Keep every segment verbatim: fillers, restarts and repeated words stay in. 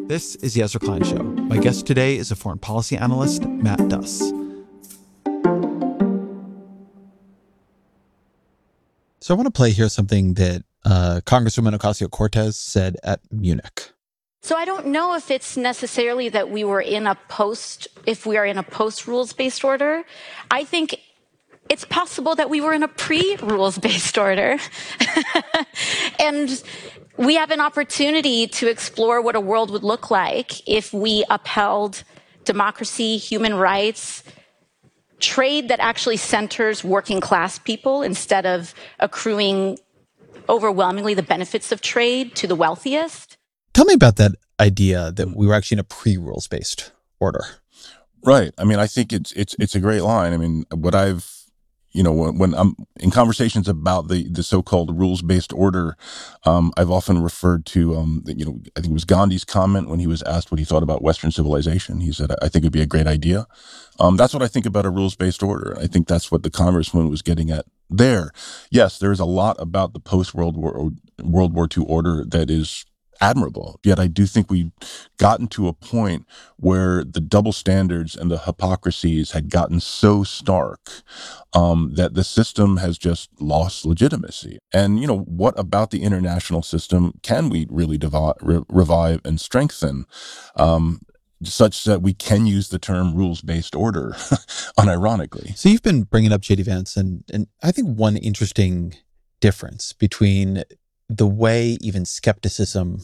This is the Ezra Klein Show. My guest today is a foreign policy analyst, Matt Duss. So I want to play here something that uh, Congresswoman Ocasio-Cortez said at Munich. So I don't know if it's necessarily that we were in a post, if we are in a post-rules-based order. I think it's possible that we were in a pre-rules-based order. And we have an opportunity to explore what a world would look like if we upheld democracy, human rights, trade that actually centers working class people instead of accruing overwhelmingly the benefits of trade to the wealthiest. Tell me about that idea that we were actually in a pre-rules based order. Right. I mean, I think it's it's it's a great line. I mean, what I've, you know, when, when I'm in conversations about the the so-called rules-based order, um, I've often referred to, um, the, you know, I think it was Gandhi's comment when he was asked what he thought about Western civilization. He said, "I think it'd be a great idea." Um, that's what I think about a rules-based order. I think that's what the congressman was getting at there. Yes, there is a lot about the post-World War World War Two order that is admirable. Yet I do think we've gotten to a point where the double standards and the hypocrisies had gotten so stark um, that the system has just lost legitimacy. And, you know, what about the international system can we really devi- re- revive and strengthen? Um, such that we can use the term rules-based order, unironically. So you've been bringing up J D Vance, and, and I think one interesting difference between the way even skepticism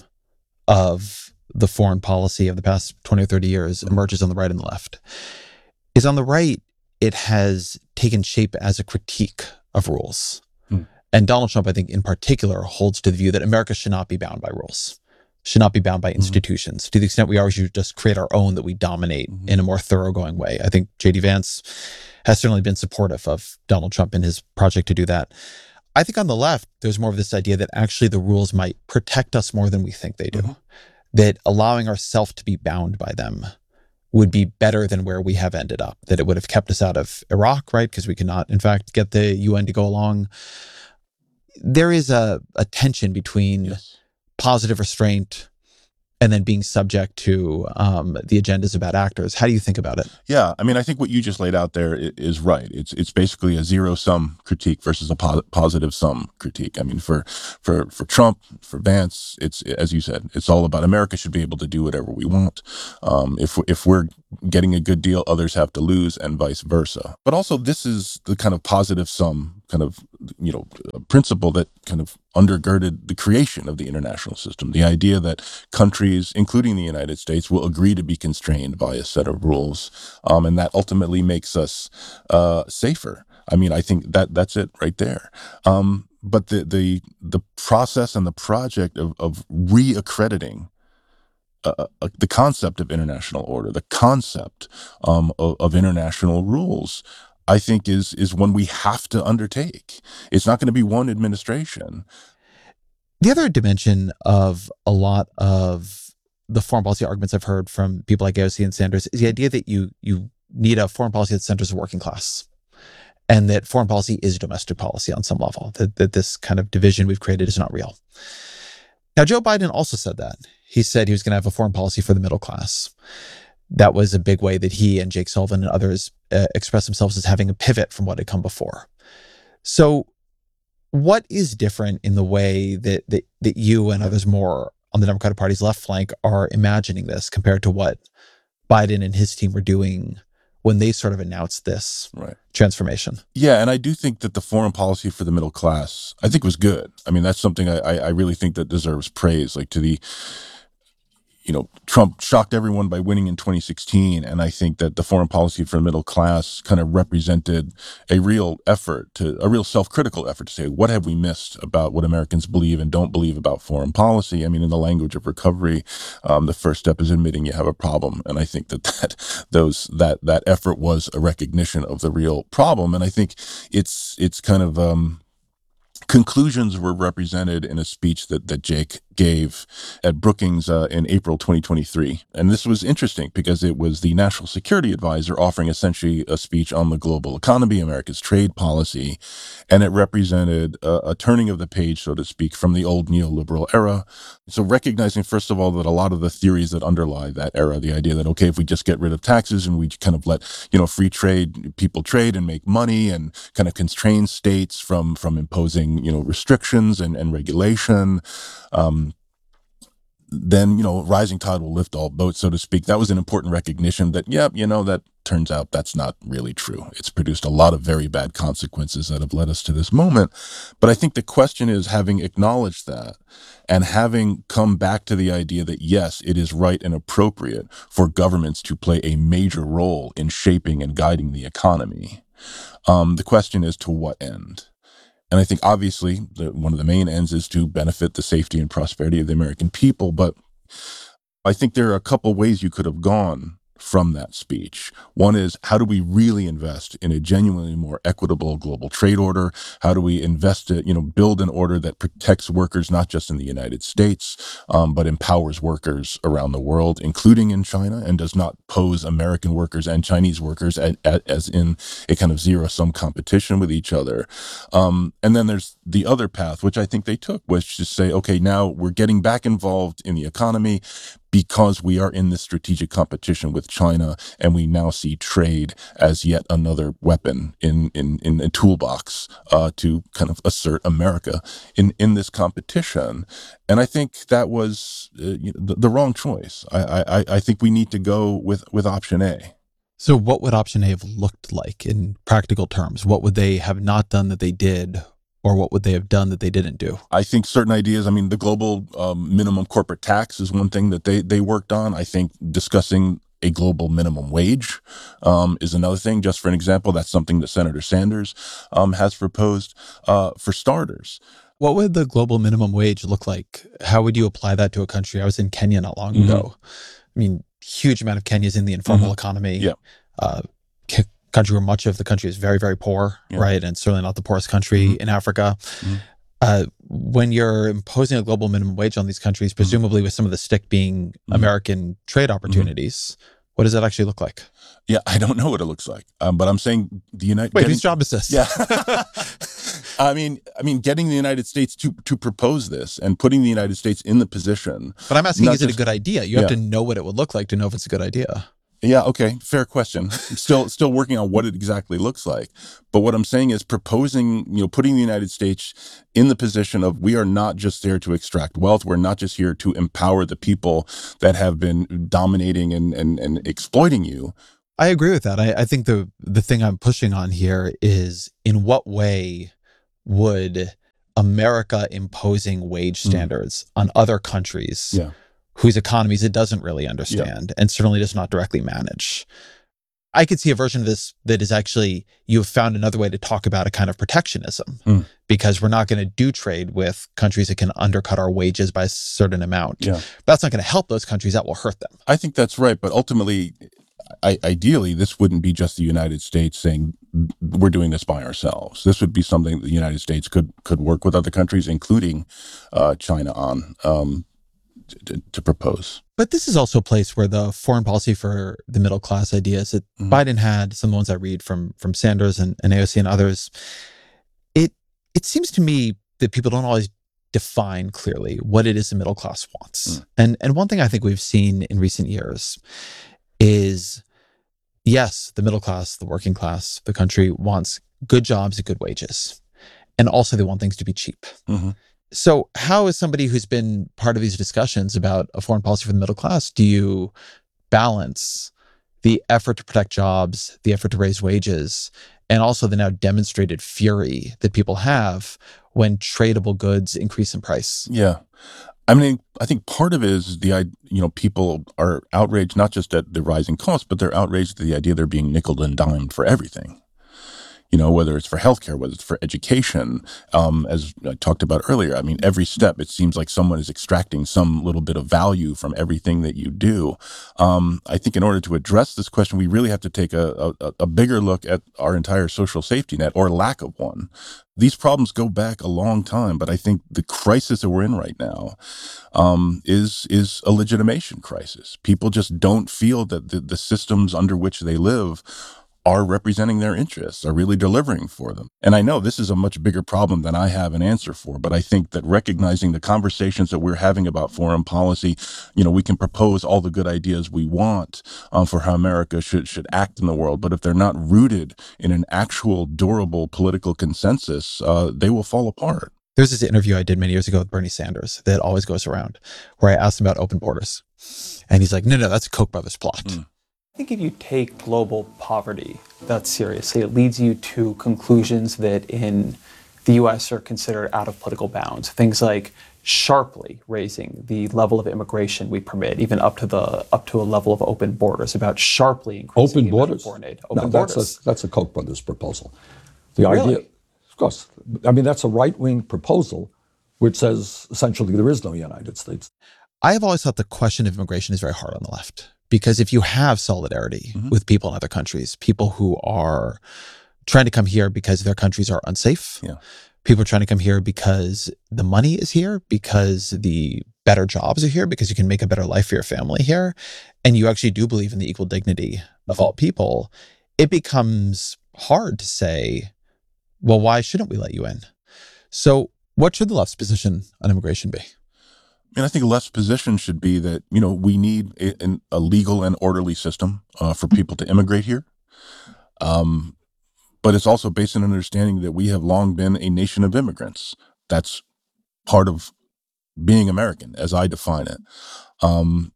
of the foreign policy of the past twenty or thirty years emerges on the right and the left is on the right, it has taken shape as a critique of rules. Mm. And Donald Trump, I think in particular, holds to the view that America should not be bound by rules, should not be bound by institutions. Mm-hmm. To the extent we are, we should just create our own that we dominate mm-hmm. in a more thoroughgoing way. I think J D Vance has certainly been supportive of Donald Trump in his project to do that. I think on the left, there's more of this idea that actually the rules might protect us more than we think they do. Mm-hmm. That allowing ourselves to be bound by them would be better than where we have ended up. That it would have kept us out of Iraq, right? Because we cannot, in fact, get the U N to go along. There is a, a tension between yes. positive restraint and then being subject to um, the agendas of bad actors. How do you think about it? Yeah, I mean, I think what you just laid out there is right. It's it's basically a zero-sum critique versus a po- positive-sum critique. I mean, for for for Trump, for Vance, it's, as you said, it's all about America should be able to do whatever we want. Um, if if we're getting a good deal, others have to lose, and vice versa. But also, this is the kind of positive-sum kind of, you know, principle that kind of undergirded the creation of the international system. The idea that countries, including the United States, will agree to be constrained by a set of rules, um, and that ultimately makes us uh, safer. I mean, I think that that's it right there. Um, but the the the process and the project of of reaccrediting Uh, uh, the concept of international order, the concept um, of, of international rules, I think is is one we have to undertake. It's not going to be one administration. The other dimension of a lot of the foreign policy arguments I've heard from people like A O C and Sanders is the idea that you you need a foreign policy that centers the working class, and that foreign policy is domestic policy on some level, that, that this kind of division we've created is not real. Now, Joe Biden also said that. He said he was going to have a foreign policy for the middle class. That was a big way that he and Jake Sullivan and others uh, expressed themselves as having a pivot from what had come before. So what is different in the way that, that, that you and others more on the Democratic Party's left flank are imagining this compared to what Biden and his team were doing when they sort of announced this right. transformation? Yeah, and I do think that the foreign policy for the middle class, I think was good. I mean, that's something I, I, I really think that deserves praise. Like to the, you know, Trump shocked everyone by winning in twenty sixteen. And I think that the foreign policy for the middle class kind of represented a real effort to, a real self-critical effort to say, what have we missed about what Americans believe and don't believe about foreign policy? I mean, in the language of recovery, um, the first step is admitting you have a problem. And I think that, that those, that, that effort was a recognition of the real problem. And I think it's, it's kind of, um, conclusions were represented in a speech that, that Jake gave at Brookings uh, in April twenty twenty-three. And this was interesting because it was the National Security Advisor offering essentially a speech on the global economy, America's trade policy, and it represented a, a turning of the page, so to speak, from the old neoliberal era. So recognizing, first of all, that a lot of the theories that underlie that era, the idea that, okay, if we just get rid of taxes and we kind of let, you know, free trade, people trade and make money and kind of constrain states from, from imposing, you know, restrictions and, and regulation, um, then, you know, rising tide will lift all boats, so to speak. That was an important recognition that, yeah, you know, that turns out that's not really true. It's produced a lot of very bad consequences that have led us to this moment. But I think the question is, having acknowledged that and having come back to the idea that, yes, it is right and appropriate for governments to play a major role in shaping and guiding the economy. Um, the question is, to what end? And I think obviously the, one of the main ends is to benefit the safety and prosperity of the American people. But I think there are a couple ways you could have gone from that speech. One is, how do we really invest in a genuinely more equitable global trade order? How do we invest it, you know, build an order that protects workers, not just in the United States, um, but empowers workers around the world, including in China, and does not pose American workers and Chinese workers as, as in a kind of zero-sum competition with each other. Um, and then there's the other path, which I think they took, which is to say, okay, now we're getting back involved in the economy because we are in this strategic competition with China, and we now see trade as yet another weapon in in, in a toolbox uh, to kind of assert America in, in this competition. And I think that was uh, you know, the, the wrong choice. I, I, I think we need to go with, with option A. So what would option A have looked like in practical terms? What would they have not done that they did? Or what would they have done that they didn't do? I think certain ideas, I mean, the global um, minimum corporate tax is one thing that they, they worked on. I think discussing a global minimum wage um, is another thing. Just for an example, that's something that Senator Sanders um, has proposed uh, for starters. What would the global minimum wage look like? How would you apply that to a country? I was in Kenya not long Mm-hmm. ago. I mean, huge amount of Kenyans in the informal Mm-hmm. economy. Yeah. Uh, country where much of the country is very, very poor, Yeah. right? And certainly not the poorest country Mm-hmm. in Africa. Mm-hmm. Uh, when you're imposing a global minimum wage on these countries, presumably with some of the stick being Mm-hmm. American trade opportunities, mm-hmm. what does that actually look like? Yeah, I don't know what it looks like, um, but I'm saying the United. Wait, getting, whose job is this? Yeah, I mean, I mean, getting the United States to to propose this and putting the United States in the position. But I'm asking, not is it just- a good idea? You have Yeah. to know what it would look like to know if it's a good idea. Yeah, okay, fair question. Still, still working on what it exactly looks like. But what I'm saying is proposing, you know, putting the United States in the position of, we are not just there to extract wealth. We're not just here to empower the people that have been dominating and and, and exploiting you. I agree with that. I, I think the the thing I'm pushing on here is, in what way would America imposing wage standards mm. on other countries yeah. whose economies it doesn't really understand yeah. and certainly does not directly manage? I could see a version of this that is actually, you've found another way to talk about a kind of protectionism mm. because we're not going to do trade with countries that can undercut our wages by a certain amount. Yeah. But that's not going to help those countries. That will hurt them. I think that's right. But ultimately, I, ideally, this wouldn't be just the United States saying we're doing this by ourselves. This would be something that the United States could could work with other countries, including uh, China, on um, to, to propose. But this is also a place where the foreign policy for the middle class ideas that mm-hmm. Biden had, some of the ones I read from from Sanders and, and A O C and others, it it seems to me that people don't always define clearly what it is the middle class wants. Mm. And and one thing I think we've seen in recent years is, yes, the middle class, the working class, the country wants good jobs at good wages. And also they want things to be cheap. Mm-hmm. So how, as somebody who's been part of these discussions about a foreign policy for the middle class, do you balance the effort to protect jobs, the effort to raise wages, and also the now demonstrated fury that people have when tradable goods increase in price? Yeah. I mean, I think part of it is the, you know, people are outraged not just at the rising costs, but they're outraged at the idea they're being nickel and dimed for everything. you know, whether it's for healthcare, whether it's for education, um, as I talked about earlier. I mean, every step, it seems like someone is extracting some little bit of value from everything that you do. Um, I think in order to address this question, we really have to take a, a, a bigger look at our entire social safety net, or lack of one. These problems go back a long time, but I think the crisis that we're in right now um, is is a legitimation crisis. People just don't feel that the, the systems under which they live are representing their interests, are really delivering for them. And I know this is a much bigger problem than I have an answer for, but I think that recognizing the conversations that we're having about foreign policy, you know, we can propose all the good ideas we want um, for how America should should act in the world, but if they're not rooted in an actual durable political consensus, uh, they will fall apart. There's this interview I did many years ago with Bernie Sanders that always goes around, where I asked him about open borders. And he's like, no, no, that's a Koch brothers plot. Mm. I think if you take global poverty that seriously, it leads you to conclusions that in the U S are considered out of political bounds. Things like sharply raising the level of immigration we permit, even up to the up to a level of open borders, about sharply increasing Open the amount of borders? foreign aid. No, Open that's borders. a, that's a Koch brothers proposal. The Really? idea, of course, I mean, that's a right-wing proposal which says essentially there is no United States. I have always thought the question of immigration is very hard on the left, because if you have solidarity Mhm. with people in other countries, people who are trying to come here because their countries are unsafe, Yeah. people are trying to come here because the money is here, because the better jobs are here, because you can make a better life for your family here, and you actually do believe in the equal dignity of all people, it becomes hard to say, well, why shouldn't we let you in? So what should the left's position on immigration be? I mean, I think left's position should be that, you know, we need a, an, a legal and orderly system uh, for people to immigrate here. Um, but it's also based on an understanding that we have long been a nation of immigrants. That's part of being American, as I define it. Um,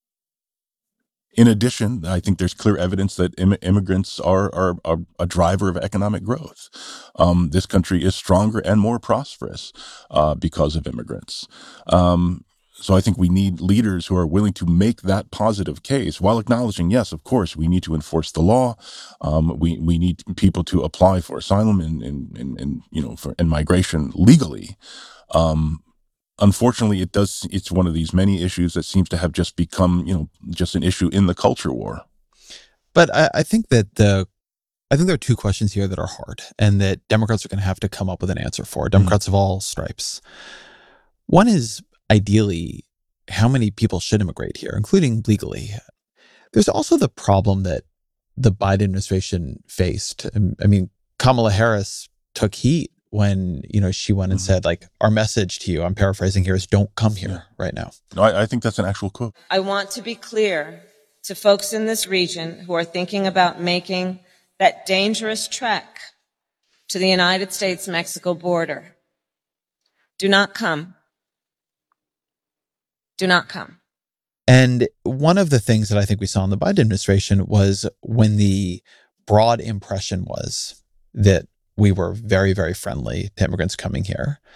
in addition, I think there's clear evidence that Im- immigrants are, are, are a driver of economic growth. Um, this country is stronger and more prosperous uh, because of immigrants. Um, so I think we need leaders who are willing to make that positive case while acknowledging, yes, of course, we need to enforce the law. Um, we we need people to apply for asylum and and, and, and you know for and migration legally. Um, Unfortunately, it does. It's one of these many issues that seems to have just become, you know, just an issue in the culture war. But I, I think that the, I think there are two questions here that are hard, and that Democrats are going to have to come up with an answer for. Democrats of all stripes. One is ideally how many people should immigrate here, including legally. There's also the problem that the Biden administration faced. Um, I mean, Kamala Harris took heat when, you know, she went and Mhm. said, like, our message to you, I'm paraphrasing here, is don't come here Yeah. right now. No, I, I think that's an actual quote. I want to be clear to folks in this region who are thinking about making that dangerous trek to the United States-Mexico border. Do not come. Do not come. And one of the things that I think we saw in the Biden administration was when the broad impression was that we were very, very friendly to immigrants coming here,